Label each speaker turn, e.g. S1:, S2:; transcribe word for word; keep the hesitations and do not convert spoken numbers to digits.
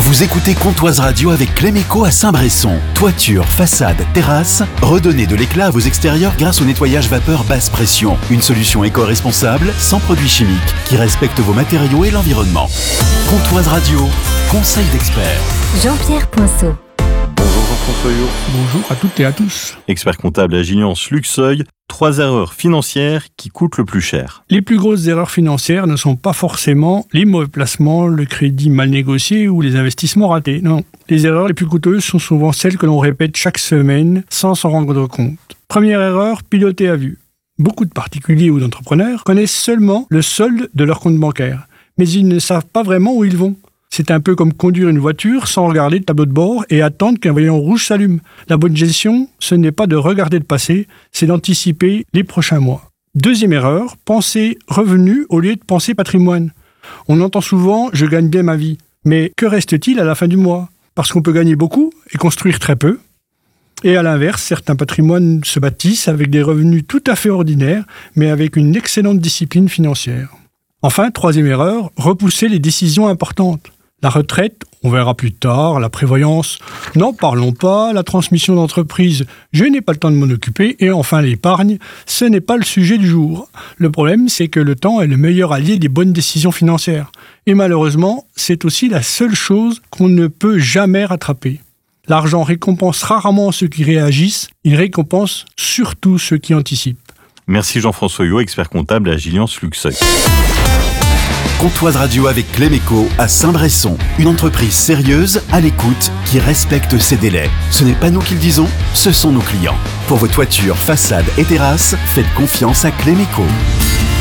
S1: Vous écoutez Comptoise Radio avec Cléméco à Saint-Bresson. Toiture, façade, terrasse, redonnez de l'éclat à vos extérieurs grâce au nettoyage vapeur basse pression. Une solution éco-responsable, sans produits chimiques, qui respecte vos matériaux et l'environnement. Comptoise Radio, conseil d'experts.
S2: Jean-Pierre Poinceau.
S3: Bonjour Jean-François Huot.
S4: Bonjour à toutes et à tous.
S3: Expert comptable à Agiliance Luxeuil, trois erreurs financières qui coûtent le plus cher.
S4: Les plus grosses erreurs financières ne sont pas forcément les mauvais placements, le crédit mal négocié ou les investissements ratés. Non, les erreurs les plus coûteuses sont souvent celles que l'on répète chaque semaine sans s'en rendre compte. Première erreur, piloter à vue. Beaucoup de particuliers ou d'entrepreneurs connaissent seulement le solde de leur compte bancaire, mais ils ne savent pas vraiment où ils vont. C'est un peu comme conduire une voiture sans regarder le tableau de bord et attendre qu'un voyant rouge s'allume. La bonne gestion, ce n'est pas de regarder le passé, c'est d'anticiper les prochains mois. Deuxième erreur, penser revenu au lieu de penser patrimoine. On entend souvent « je gagne bien ma vie ». Mais que reste-t-il à la fin du mois ? Parce qu'on peut gagner beaucoup et construire très peu. Et à l'inverse, certains patrimoines se bâtissent avec des revenus tout à fait ordinaires, mais avec une excellente discipline financière. Enfin, troisième erreur, repousser les décisions importantes. La retraite, on verra plus tard, la prévoyance, n'en parlons pas, la transmission d'entreprise, je n'ai pas le temps de m'en occuper, et enfin l'épargne, ce n'est pas le sujet du jour. Le problème, c'est que le temps est le meilleur allié des bonnes décisions financières. Et malheureusement, c'est aussi la seule chose qu'on ne peut jamais rattraper. L'argent récompense rarement ceux qui réagissent, il récompense surtout ceux qui anticipent.
S3: Merci Jean-François Huot, expert comptable à Agiliance Luxeuil.
S1: Comptoise Radio avec Cléméco à Saint-Bresson. Une entreprise sérieuse, à l'écoute, qui respecte ses délais. Ce n'est pas nous qui le disons, ce sont nos clients. Pour vos toitures, façades et terrasses, faites confiance à Cléméco.